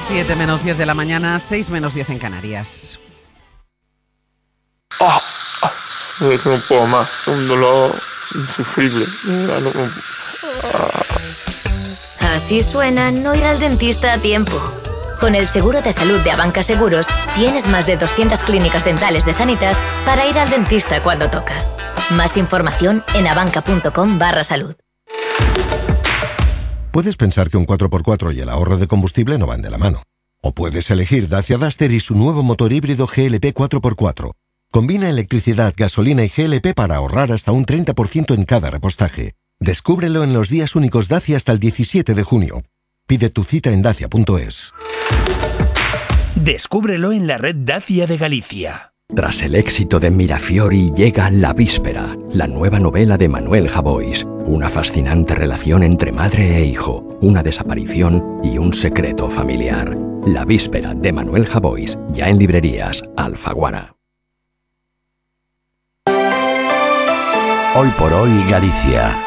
7 menos 10 de la mañana, 6 menos 10 en Canarias. No puedo más, un dolor insufrible. Así suena no ir al dentista a tiempo. Con el seguro de salud de Abanca Seguros, tienes más de 200 clínicas dentales de Sanitas para ir al dentista cuando toca. Más información en abanca.com/salud. Puedes pensar que un 4x4 y el ahorro de combustible no van de la mano. O puedes elegir Dacia Duster y su nuevo motor híbrido GLP 4x4. Combina electricidad, gasolina y GLP para ahorrar hasta un 30% en cada repostaje. Descúbrelo en los días únicos Dacia hasta el 17 de junio. Pide tu cita en dacia.es. Descúbrelo en la red Dacia de Galicia. Tras el éxito de Mirafiori llega La Víspera, la nueva novela de Manuel Javois. Una fascinante relación entre madre e hijo, una desaparición y un secreto familiar. La Víspera de Manuel Javois, ya en librerías Alfaguara. Hoy por hoy Galicia.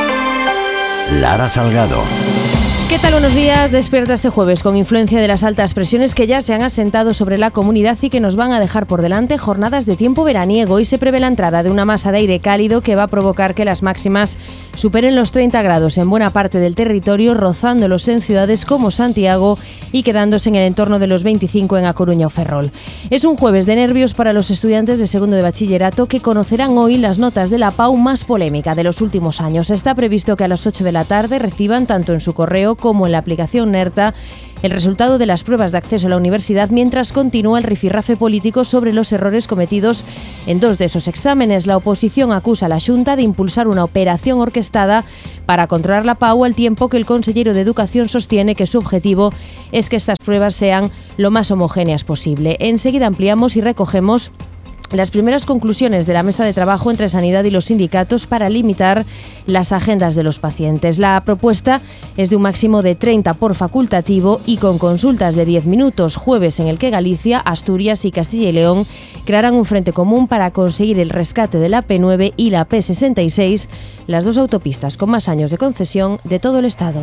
Lara Salgado. ¿Qué tal? Buenos días. Despierta este jueves con influencia de las altas presiones que ya se han asentado sobre la comunidad y que nos van a dejar por delante jornadas de tiempo veraniego. Y se prevé la entrada de una masa de aire cálido que va a provocar que las máximas superen los 30 grados en buena parte del territorio, rozándolos en ciudades como Santiago y quedándose en el entorno de los 25 en A Coruña o Ferrol. Es un jueves de nervios para los estudiantes de segundo de bachillerato que conocerán hoy las notas de la PAU más polémica de los últimos años. Está previsto que a las 8 de la tarde reciban tanto en su correo como en la aplicación NERTA el resultado de las pruebas de acceso a la universidad, mientras continúa el rifirrafe político sobre los errores cometidos en dos de esos exámenes. La oposición acusa a la Xunta de impulsar una operación orquestada para controlar la PAU, al tiempo que el consellero de Educación sostiene que su objetivo es que estas pruebas sean lo más homogéneas posible. Enseguida ampliamos y recogemos las primeras conclusiones de la mesa de trabajo entre Sanidad y los sindicatos para limitar las agendas de los pacientes. La propuesta es de un máximo de 30 por facultativo y con consultas de 10 minutos, jueves en el que Galicia, Asturias y Castilla y León crearán un frente común para conseguir el rescate de la P9 y la P66, las dos autopistas con más años de concesión de todo el Estado.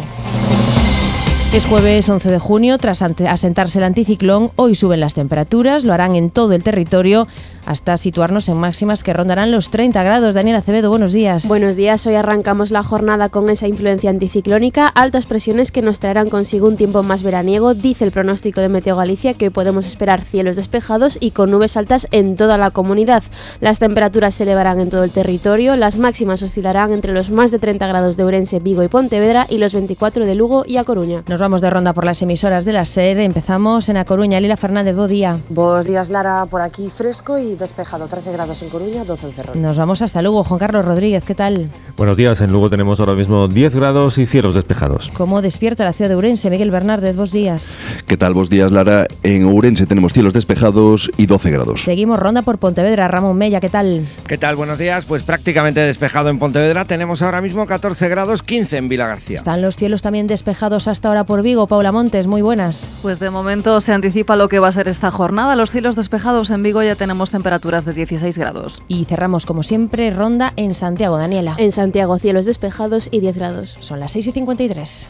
Es jueves 11 de junio, tras asentarse el anticiclón, hoy suben las temperaturas, lo harán en todo el territorio hasta situarnos en máximas que rondarán los 30 grados. Daniela Acevedo, buenos días. Buenos días, hoy arrancamos la jornada con esa influencia anticiclónica, altas presiones que nos traerán consigo un tiempo más veraniego. Dice el pronóstico de Meteo Galicia que hoy podemos esperar cielos despejados y con nubes altas en toda la comunidad. Las temperaturas se elevarán en todo el territorio, las máximas oscilarán entre los más de 30 grados de Ourense, Vigo y Pontevedra y los 24 de Lugo y A Coruña. Nos vamos de ronda por las emisoras de la SER. Empezamos en A Coruña. Lila Fernández, buen día. Buenos días, Lara, por aquí fresco y despejado, 13 grados en Coruña, 12 en Ferrol. Nos vamos hasta Lugo. Juan Carlos Rodríguez, ¿qué tal? Buenos días, en Lugo tenemos ahora mismo 10 grados y cielos despejados. ¿Cómo despierta la ciudad de Ourense? Miguel Bernárdez, buenos días. ¿Qué tal? Buenos días, Lara. En Ourense tenemos cielos despejados y 12 grados. Seguimos ronda por Pontevedra. Ramón Mella, ¿qué tal? ¿Qué tal? Buenos días. Pues prácticamente despejado en Pontevedra. Tenemos ahora mismo 14 grados, 15 en Vilagarcía. Están los cielos también despejados hasta ahora por Vigo. Paula Montes, muy buenas. Pues de momento se anticipa lo que va a ser esta jornada. Los cielos despejados en Vigo, ya tenemos temperaturas de 16 grados. Y cerramos como siempre ronda en Santiago. Daniela. En Santiago, cielos despejados y 10 grados. Son las 6:53.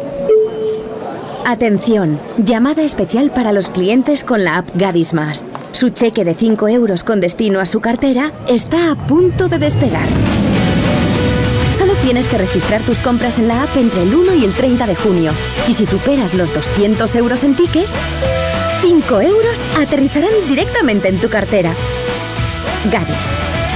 Atención, llamada especial para los clientes con la app Gadis Más. Su cheque de 5 euros con destino a su cartera está a punto de despegar. Solo tienes que registrar tus compras en la app entre el 1 y el 30 de junio. Y si superas los 200 euros en tickets, 5 euros aterrizarán directamente en tu cartera. Gadis.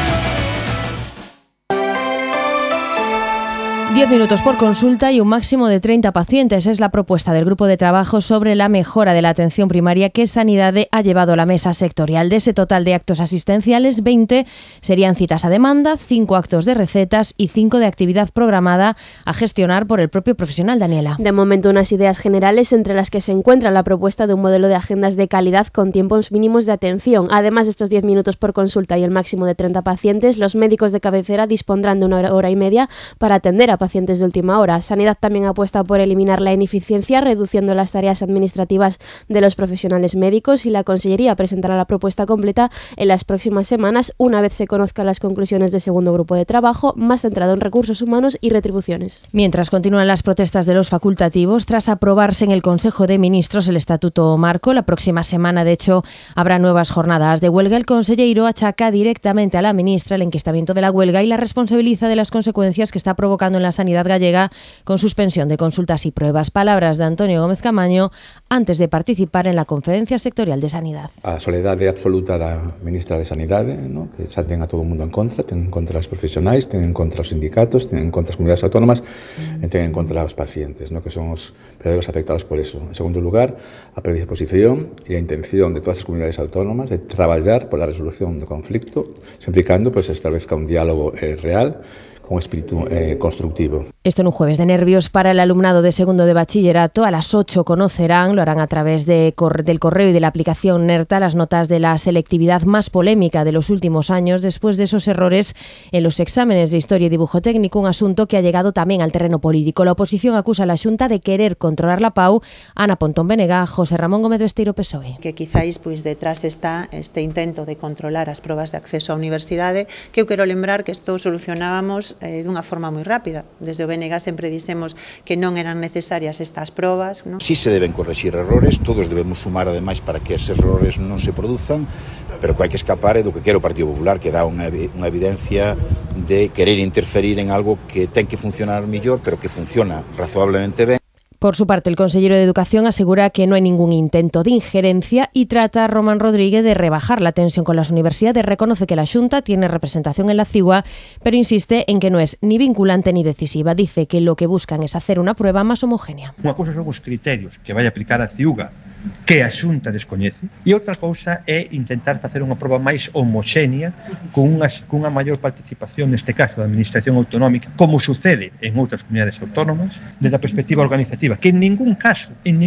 10 minutos por consulta y un máximo de 30 pacientes. Es la propuesta del grupo de trabajo sobre la mejora de la atención primaria que Sanidad ha llevado a la mesa sectorial. De ese total de actos asistenciales, 20 serían citas a demanda, 5 actos de recetas y 5 de actividad programada a gestionar por el propio profesional. Daniela. De momento, unas ideas generales entre las que se encuentra la propuesta de un modelo de agendas de calidad con tiempos mínimos de atención. Además de estos 10 minutos por consulta y el máximo de 30 pacientes, los médicos de cabecera dispondrán de una hora y media para atender a pacientes de última hora. Sanidad también apuesta por eliminar la ineficiencia, reduciendo las tareas administrativas de los profesionales médicos, y la Consellería presentará la propuesta completa en las próximas semanas, una vez se conozcan las conclusiones del segundo grupo de trabajo, más centrado en recursos humanos y retribuciones. Mientras continúan las protestas de los facultativos, tras aprobarse en el Consejo de Ministros el Estatuto Marco, la próxima semana, de hecho, habrá nuevas jornadas de huelga. El conselleiro achaca directamente a la ministra el enquistamiento de la huelga y la responsabiliza de las consecuencias que está provocando en la sanidad gallega con suspensión de consultas y pruebas. Palabras de Antonio Gómez Camaño antes de participar en la Conferencia Sectorial de Sanidad. A soledade absoluta da ministra de Sanidade, ¿no? Que xa ten a todo o mundo en contra os profesionais, ten en contra os sindicatos, ten en contra as comunidades autónomas e ten en contra os pacientes, ¿no? Que son os verdadeiros afectados por eso. En segundo lugar, a predisposición e a intención de todas as comunidades autónomas de traballar por a resolución do conflicto, sempre cando pues, se establezca un diálogo real con espíritu constructivo. Esto en un jueves de nervios para el alumnado de segundo de bachillerato. A las 8 conocerán, lo harán a través del correo y de la aplicación NERTA, las notas de la selectividad más polémica de los últimos años después de esos errores en los exámenes de historia y dibujo técnico, un asunto que ha llegado también al terreno político. La oposición acusa a la Xunta de querer controlar la PAU. Ana Pontón Benega, José Ramón Gómez Besteiro, PSOE. Que quizáis pois detrás está este intento de controlar as probas de acceso á universidade, que eu quero lembrar que isto solucionábamos dunha forma moi rápida. Desde o BNG sempre dixemos que non eran necesarias estas probas, ¿no? Sí se deben correxir errores, todos debemos sumar ademais para que eses errores non se produzan, pero que hai que escapar é do que quere o Partido Popular, que dá unha evidencia de querer interferir en algo que ten que funcionar mellor, pero que funciona razonablemente ben. Por su parte, el consejero de Educación asegura que no hay ningún intento de injerencia y trata a Román Rodríguez de rebajar la tensión con las universidades. Reconoce que la Xunta tiene representación en la CIUA, pero insiste en que no es ni vinculante ni decisiva. Dice que lo que buscan es hacer una prueba más homogénea. Unha cousa son os criterios que vai aplicar a CIUA, que a Xunta descoñece, e outra cousa é intentar facer unha proba máis homoxénea con unha maior participación, neste caso da Administración Autonómica, como sucede en outras comunidades autónomas, desde a perspectiva organizativa, que en ningún caso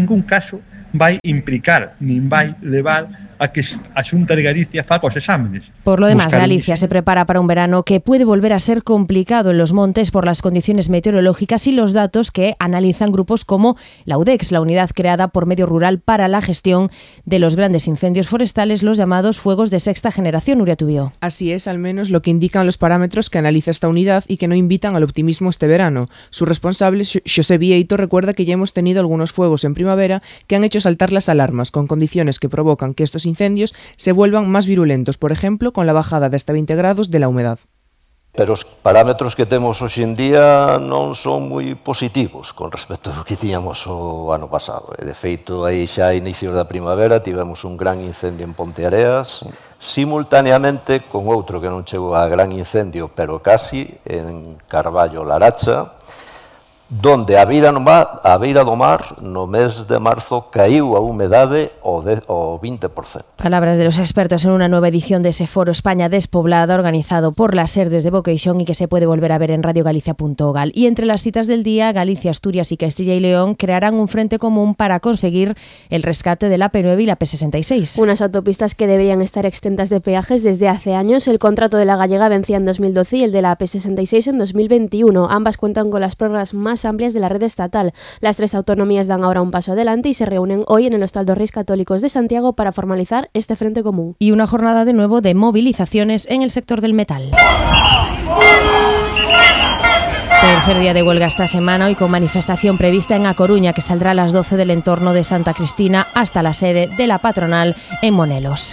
vai implicar nin vai levar a que a Xunta de Galicia faga os exámenes. Por lo demás, Galicia se prepara para un verano que puede volver a ser complicado en los montes por las condiciones meteorológicas y los datos que analizan grupos como la UDEX, la unidad creada por Medio Rural para la gestión de los grandes incendios forestales, los llamados fuegos de sexta generación. Nuria Tubío. Así es, al menos lo que indican los parámetros que analiza esta unidad y que no invitan al optimismo este verano. Su responsable, Xosé Vieito, recuerda que ya hemos tenido algunos fuegos en primavera que han hecho saltar las alarmas, con condiciones que provocan que estos incendios se vuelvan más virulentos, por ejemplo, con la bajada de hasta 20 grados de la humedad. Pero os parámetros que temos hoxe en día non son moi positivos con respecto ao que tiñamos o ano pasado. De feito, aí xa a inicios da primavera tivemos un gran incendio en Ponteareas, simultaneamente con outro que non chegou a gran incendio, pero casi, en Carballo Laracha, donde a beira do mar, no mes de marzo, caíu a humedade o 20%. Palabras de los expertos en una nueva edición de ese foro España Despoblada, organizado por las SER desde Vocation y que se puede volver a ver en radiogalicia.gal. Y entre las citas del día, Galicia, Asturias y Castilla y León crearán un frente común para conseguir el rescate de la P9 y la P66. Unas autopistas que deberían estar exentas de peajes desde hace años. El contrato de la gallega vencía en 2012 y el de la P66 en 2021. Ambas cuentan con las prórrogas más amplias de la red estatal. Las tres autonomías dan ahora un paso adelante y se reúnen hoy en el Hostal dos Reis Católicos de Santiago para formalizar este frente común. Y una jornada de nuevo de movilizaciones en el sector del metal. Tercer día de huelga esta semana, hoy con manifestación prevista en A Coruña, que saldrá a las 12 del entorno de Santa Cristina hasta la sede de la patronal en Monelos.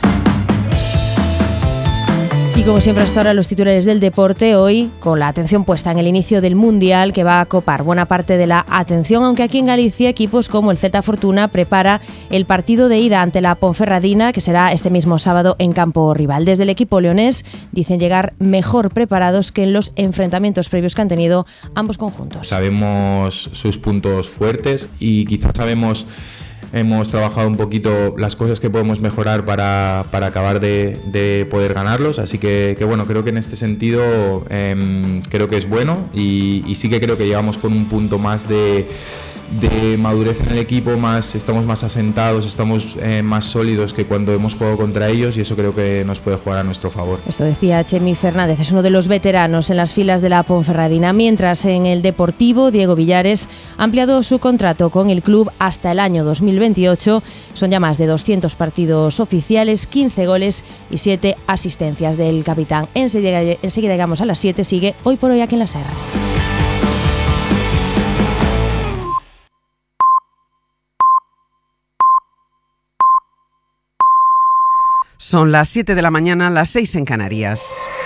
Y como siempre hasta ahora, los titulares del deporte, hoy con la atención puesta en el inicio del Mundial, que va a copar buena parte de la atención, aunque aquí en Galicia equipos como el Celta Fortuna prepara el partido de ida ante la Ponferradina, que será este mismo sábado en campo rival. Desde el equipo leonés dicen llegar mejor preparados que en los enfrentamientos previos que han tenido ambos conjuntos. Sabemos sus puntos fuertes y quizás sabemos hemos trabajado un poquito las cosas que podemos mejorar para acabar de poder ganarlos, así que bueno, creo que en este sentido creo que es bueno y sí que creo que llegamos con un punto más de madurez en el equipo, estamos más asentados, estamos más sólidos que cuando hemos jugado contra ellos, y eso creo que nos puede jugar a nuestro favor. Esto decía Chemi Fernández, es uno de los veteranos en las filas de la Ponferradina, mientras en el Deportivo Diego Villares ha ampliado su contrato con el club hasta el año 2028. Son ya más de 200 partidos oficiales, 15 goles y 7 asistencias del capitán. Enseguida llegamos a las 7, sigue Hoy por Hoy aquí en la Serra. Son las 7 de la mañana, las 6 en Canarias.